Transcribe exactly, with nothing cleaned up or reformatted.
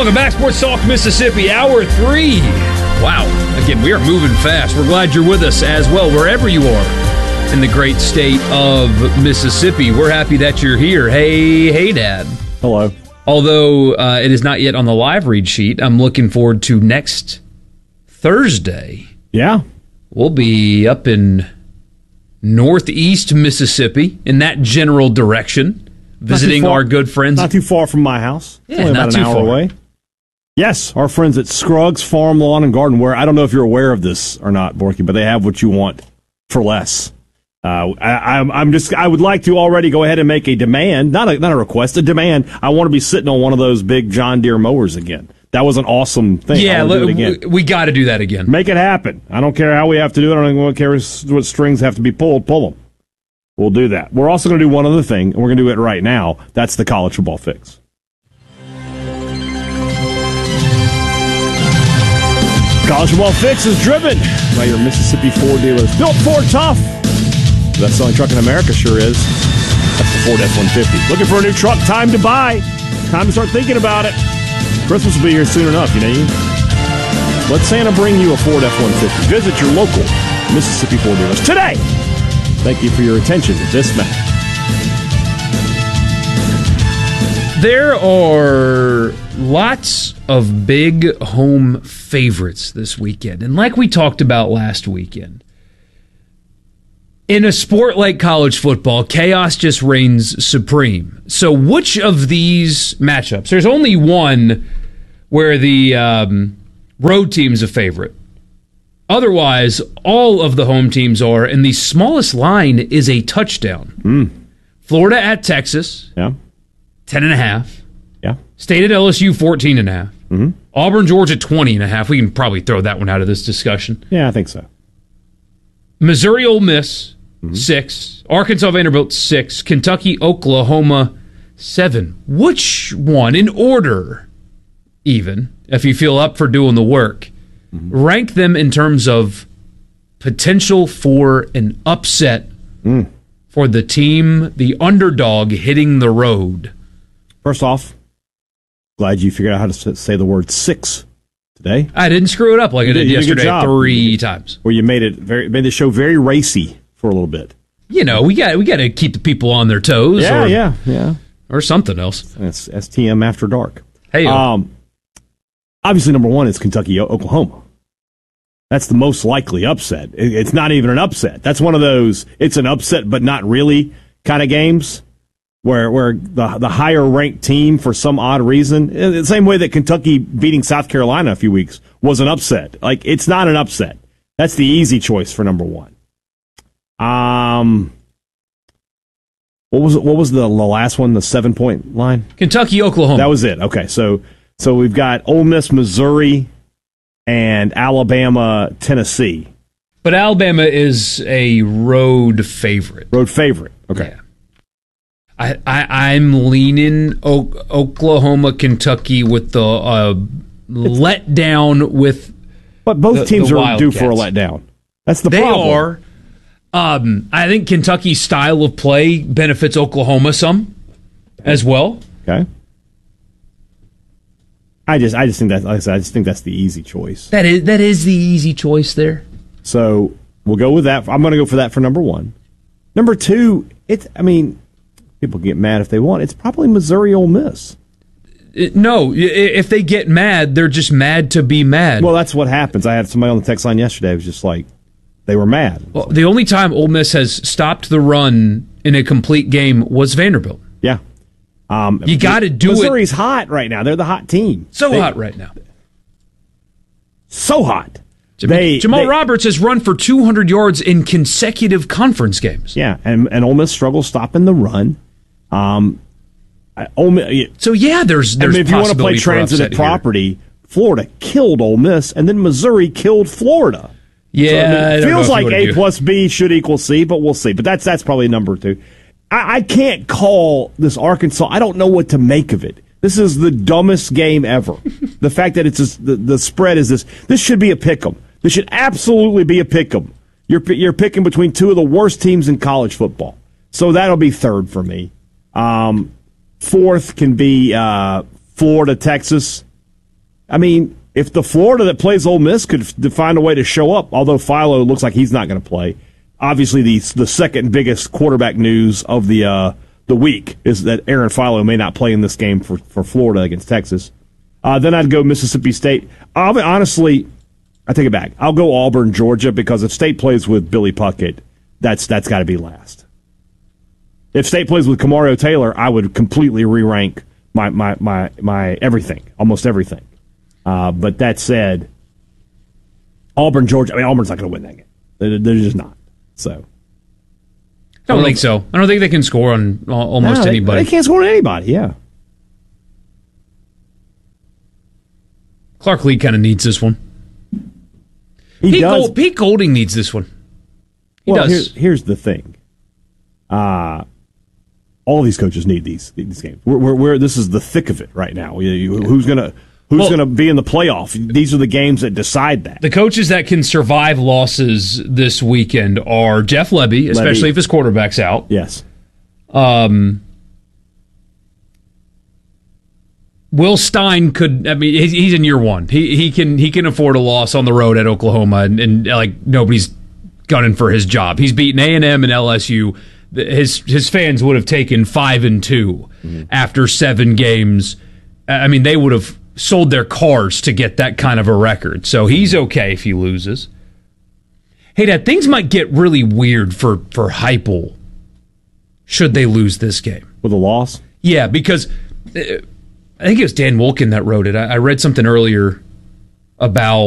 Welcome back, Sports Talk Mississippi, Hour three. Wow. Again, we are moving fast. We're glad you're with us as well, wherever you are in the great state of Mississippi. We're happy that you're here. Hey, hey, Dad. Hello. Although uh, it is not yet on the live read sheet, I'm looking forward to next Thursday. Yeah. We'll be up in northeast Mississippi, in that general direction, visiting our good friends. Not too far from my house. Yeah, Only not about an too hour far. away. Yes, our friends at Scruggs Farm, Lawn, and Garden, where I don't know if you're aware of this or not, Borky, but they have what you want for less. Uh, I, I'm, I'm just. I would like to already go ahead and make a demand, not a not a request, a demand. I want to be sitting on one of those big John Deere mowers again. That was an awesome thing. Yeah, I wanna do look, it again. we, we got to do that again. Make it happen. I don't care how we have to do it. I don't care what strings have to be pulled. Pull them. We'll do that. We're also going to do one other thing, and we're going to do it right now. That's the college football fix. College football fix is driven by your Mississippi Ford dealers. Built Ford tough. Best selling truck in America sure is. That's the Ford F one fifty. Looking for a new truck? Time to buy. Time to start thinking about it. Christmas will be here soon enough, you know. Let Santa bring you a Ford F one fifty. Visit your local Mississippi Ford dealers today. Thank you for your attention to this match. There are lots of big home favorites this weekend. And like we talked about last weekend, in a sport like college football, chaos just reigns supreme. So which of these matchups? There's only one where the um, road team's a favorite. Otherwise, all of the home teams are, and the smallest line is a touchdown. Mm. Florida at Texas, Yeah. ten and a half. Yeah. State at L S U, fourteen and a half. Mm-hmm. Auburn, Georgia, twenty and a half. We can probably throw that one out of this discussion. Yeah, I think so. Missouri, Ole Miss, mm-hmm. six. Arkansas, Vanderbilt, six. Kentucky, Oklahoma, seven. Which one, in order, even, if you feel up for doing the work, mm-hmm. rank them in terms of potential for an upset mm. for the team, the underdog hitting the road? First off, glad you figured out how to say the word six today. I didn't screw it up like I did You did a good yesterday job. three times. Where you made it very made the show very racy for a little bit. You know, we got we got to keep the people on their toes. Yeah, or, yeah, yeah. or something else. That's S T M After Dark. Hey, um, obviously number one is Kentucky, Oklahoma. That's the most likely upset. It's not even an upset. That's one of those. It's an upset, but not really kind of games. Where where the the higher ranked team for some odd reason, the same way that Kentucky beating South Carolina a few weeks was an upset. Like, it's not an upset. That's the easy choice for number one. Um, what was it, what was the, the last one? The seven point line? Kentucky, Oklahoma. That was it. Okay, so so we've got Ole Miss, Missouri, and Alabama, Tennessee. But Alabama is a road favorite. Road favorite. Okay. Yeah. I, I, I'm leaning o- Oklahoma, Kentucky with the uh, letdown with. But both the, teams the are due for a Wildcats. letdown. That's the they problem. They are. Um, I think Kentucky's style of play benefits Oklahoma some as well. Okay. I just, I just think that, like I said, I just think that's the easy choice. That is, that is the easy choice there. So we'll go with that. I'm going to go for that for number one. Number two, it's. I mean. People get mad if they want. It's probably Missouri Ole Miss. No, if they get mad, they're just mad to be mad. Well, that's what happens. I had somebody on the text line yesterday who was just like, they were mad. Well, the only time Ole Miss has stopped the run in a complete game was Vanderbilt. Yeah. Um, you got to do Missouri's it. Missouri's hot right now. They're the hot team. So they, hot right now. So hot. Jamal, they, Jamal they, Roberts has run for two hundred yards in consecutive conference games. Yeah, and, and Ole Miss struggles stopping the run. Um, Ole Miss, so yeah, there's there's I mean, if you want to play transitive property, here. Florida killed Ole Miss, and then Missouri killed Florida. Yeah, so, I mean, it I feels like A do. plus B should equal C, but we'll see. But that's that's probably number two. I, I can't call this Arkansas. I don't know what to make of it. This is the dumbest game ever. The fact that it's a, the the spread is this. This should be a pick'em. This should absolutely be a pick'em. You're you're picking between two of the worst teams in college football. So that'll be third for me. Um, fourth can be uh, Florida, Texas. I mean, if the Florida that plays Ole Miss could f- find a way to show up, although Philo looks like he's not going to play, obviously the the second biggest quarterback news of the uh, the week is that Aaron Philo may not play in this game for, for Florida against Texas. Uh, then I'd go Mississippi State. I'll be, honestly, I take it back. I'll go Auburn, Georgia, because if State plays with Billy Puckett, that's that's got to be last. If State plays with Kamario Taylor, I would completely re-rank my my my, my everything, almost everything. Uh, but that said, Auburn, Georgia, I mean, Auburn's not going to win that game. They're, they're just not. So, I don't, don't think so. I don't think they can score on almost no, they, anybody. They can't score on anybody, yeah. Clark Lee kind of needs this one. He Pete, does. Gold, Pete Golding needs this one. He well, does. Here, here's the thing. Uh, all these coaches need these these games. We're, we're, we're this is the thick of it right now. You, you, who's gonna Who's well, going to be in the playoff? These are the games that decide that. The coaches that can survive losses this weekend are Jeff Lebby, especially Lebby. if his quarterback's out. Yes. Um, Will Stein could. I mean, he's, he's in year one. He he can he can afford a loss on the road at Oklahoma, and, and like nobody's gunning for his job. He's beaten A and M and L S U. His his fans would have taken five and two mm-hmm. after seven games. I mean, they would have sold their cars to get that kind of a record. So he's okay if he loses. Hey, Dad, things might get really weird for, for Heupel should they lose this game. With a loss? Yeah, because uh, I think it was Dan Wolken that wrote it. I, I read something earlier about